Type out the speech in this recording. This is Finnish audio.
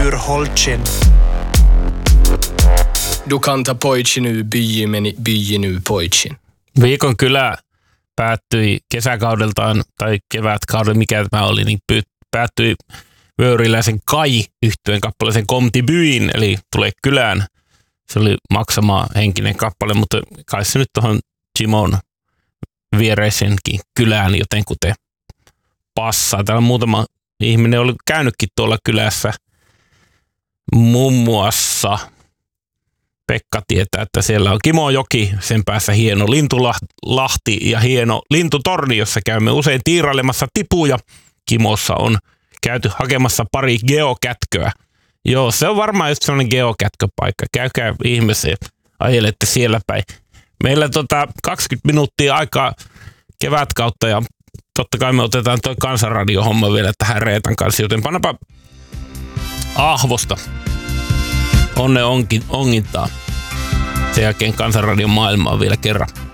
Djurholchen. Du kan ta poitsi nu byi, meni byi nu poitsi. Viikon kylä päättyi kesäkaudeltaan, tai kevätkaudella, mikä tämä oli, niin päättyi Vöyriläisen Kai-yhtyeen kappaleeseen Komti byin, eli Tule kylään. Se oli maksamaa henkinen kappale, mutta kai se nyt tuohon Jimon viereisenkin kylään jotenkuten passaa. Täällä muutama ihminen oli käynytkin tuolla kylässä. Muun muassa Pekka tietää, että siellä on Kimojoki, sen päässä hieno Lintulahti ja hieno Lintutorni, jossa käymme usein tiirailemassa tipuja. Kimossa on käyty hakemassa pari geokätköä. Joo, se on varmaan just sellainen geokätköpaikka. Käykää ihmeessä ja ajelette siellä päin. Meillä 20 minuuttia aikaa kevätkautta ja totta kai me otetaan toi Kansanradio-homma vielä tähän Reetan kanssa, joten pannapa Ahvosta. Onne ongintaa. Sen jälkeen Kansanradion maailmaa vielä kerran.